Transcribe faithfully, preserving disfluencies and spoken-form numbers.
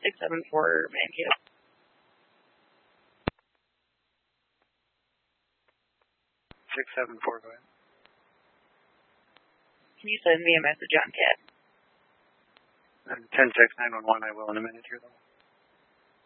six seven four Mankato. six seven four, go ahead. Can you send me a message on C A D? ten six nine one one, I will in a minute here, though.